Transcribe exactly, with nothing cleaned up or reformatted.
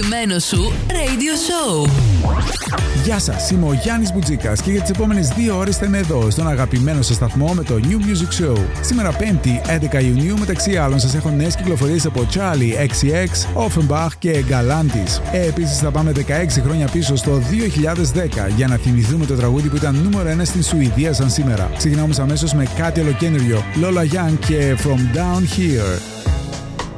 αγαπημένο σου radio show. Γεια σας, είμαι ο Γιάννης Μπουτζίκας και για τις επόμενες δύο ώρες θα είμαι εδώ στον αγαπημένο σας σταθμό με το New Music Show. Σήμερα Πέμπτη, έντεκα Ιουνίου, μεταξύ άλλων σας έχω νέες κυκλοφορίες από Charlie εξ σι εξ, Offenbach και Galantis. Ε, επίσης θα πάμε δεκαέξι χρόνια πίσω στο δύο χιλιάδες δέκα για να θυμηθούμε το τραγούδι που ήταν νούμερο ένα στην Σουηδία σαν σήμερα. Ξεκινάμε αμέσως με κάτι ολοκένουργιο, Lola Young και From Down Here.